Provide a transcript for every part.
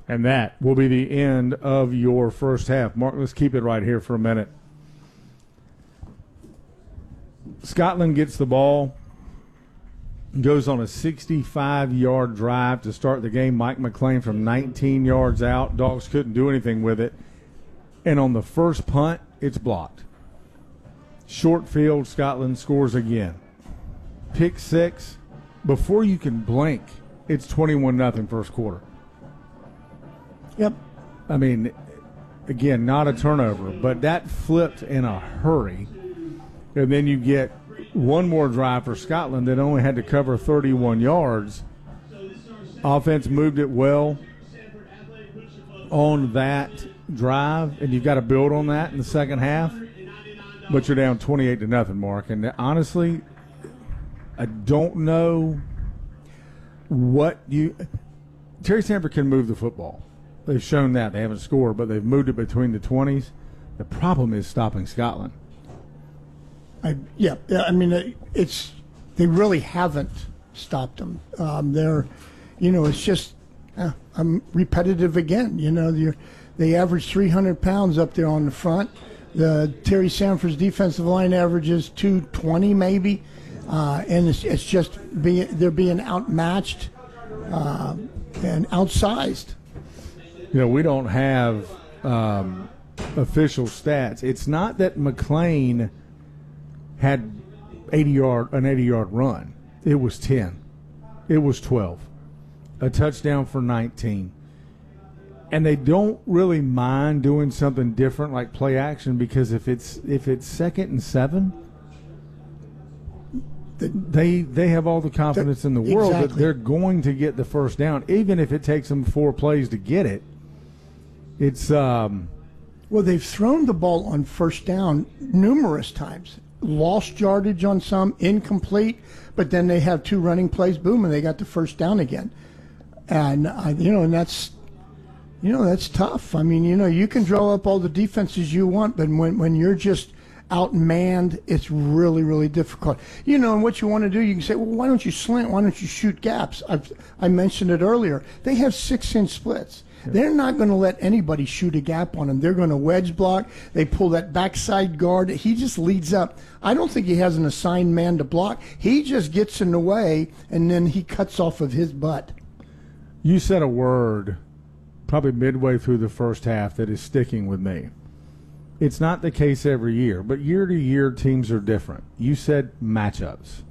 And that will be the end of your first half. Mark, let's keep it right here for a minute. Scotland gets the ball, goes on a 65-yard drive to start the game. Mike McLean from 19 yards out. Dogs couldn't do anything with it. And on the first punt, it's blocked. Short field, Scotland scores again. Pick six. Before you can blink, it's 21-0 first quarter. Yep. I mean, again, not a turnover, but that flipped in a hurry. And then you get one more drive for Scotland that only had to cover 31 yards. Offense moved it well on that drive, and you've got to build on that in the second half. But you're down 28-0, Mark. And honestly, I don't know what you – Terry Sanford can move the football. They've shown that. They haven't scored, but they've moved it between the 20s. The problem is stopping Scotland. I mean, they really haven't stopped them. It's just I'm repetitive again. They average 300 pounds up there on the front. The Terry Sanford's defensive line averages 220 maybe, and it's just they're being outmatched and outsized. We don't have official stats. It's not that McLean had an 80-yard run. It was 10. It was 12. A touchdown for 19. And they don't really mind doing something different like play action, because if it's 2nd and 7, they have all the confidence in the world that they're going to get the first down, even if it takes them 4 plays to get it. It's well, they've thrown the ball on first down numerous times. Lost yardage on some, incomplete, but then they have 2 running plays, boom, and they got the first down again. And and that's tough. I mean, you can draw up all the defenses you want, but when you're just outmanned, it's really, really difficult. And what you want to do, you can say, well, why don't you slant? Why don't you shoot gaps? I mentioned it earlier. They have 6-inch splits. They're not going to let anybody shoot a gap on him. They're going to wedge block. They pull that backside guard. He just leads up. I don't think he has an assigned man to block. He just gets in the way, and then he cuts off of his butt. You said a word probably midway through the first half that is sticking with me. It's not the case every year, but year to year teams are different. You said matchups.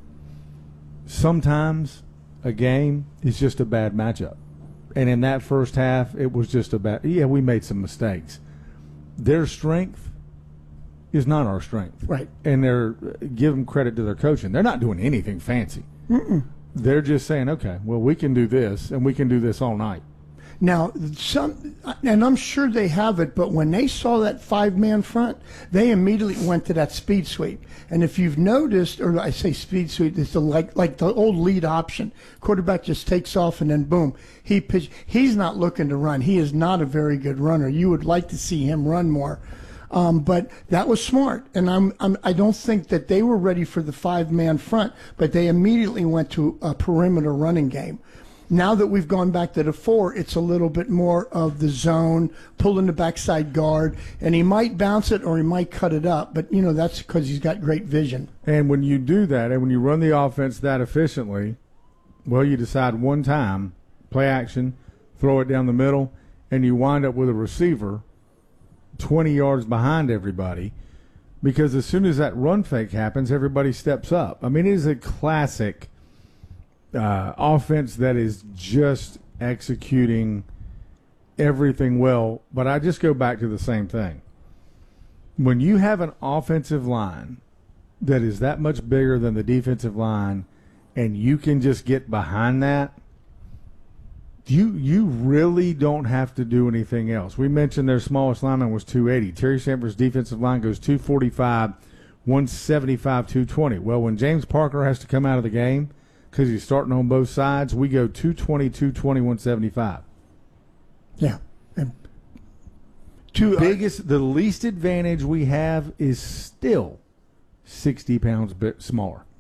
Sometimes a game is just a bad matchup. And in that first half, it was just we made some mistakes. Their strength is not our strength. Right. And give them credit to their coaching. They're not doing anything fancy. Mm-mm. They're just saying, okay, well, we can do this, and we can do this all night. Now, and I'm sure they have it, but when they saw that 5-man front, they immediately went to that speed sweep. And if you've noticed, or I say speed sweep, it's like the old lead option. Quarterback just takes off and then boom, he pitch. He's not looking to run. He is not a very good runner. You would like to see him run more. But that was smart, and I don't think that they were ready for the 5-man front, but they immediately went to a perimeter running game. Now that we've gone back to the 4, it's a little bit more of the zone, pulling the backside guard, and he might bounce it or he might cut it up, but, that's because he's got great vision. And when you do that, and when you run the offense that efficiently, well, you decide one time, play action, throw it down the middle, and you wind up with a receiver 20 yards behind everybody, because as soon as that run fake happens, everybody steps up. I mean, it is a classic offense that is just executing everything well. But I just go back to the same thing. When you have an offensive line that is that much bigger than the defensive line, and you can just get behind that, you really don't have to do anything else. We mentioned their smallest lineman was 280. Terry Sanford's defensive line goes 245, 175, 220. Well, when James Parker has to come out of the game because he's starting on both sides, we go 220, 220, 175. Yeah. And the least advantage we have is still 60 pounds bit smaller.